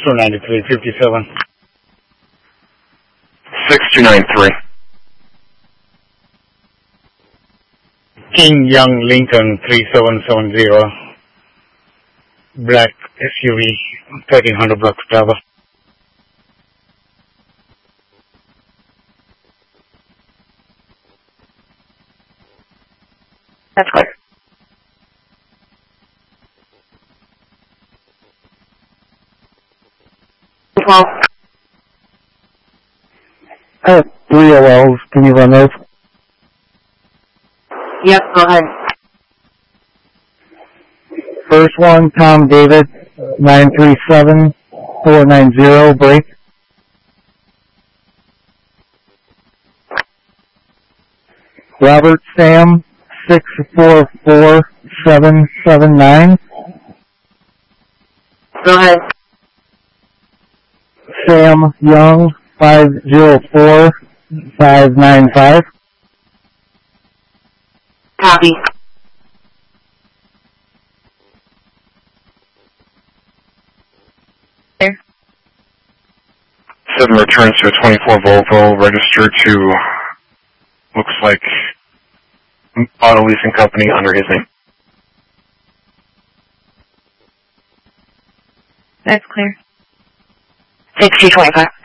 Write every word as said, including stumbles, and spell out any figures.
two ninety-three fifty-seven. six two nine three. King Young Lincoln three seven seven zero. Black S U V, thirteen hundred blocks travel. That's clear. twelve. I have three O Ls. Can you run those? Yep, go ahead. First one, Tom David, nine three seven four nine zero, break. Robert Sam, six four four seven seven nine. Go ahead. Sam Young, five zero four five nine five. Copy. There. Seven returns to a twenty-four Volvo registered to, looks like, auto leasing company under his name. That's clear. six two twenty-five.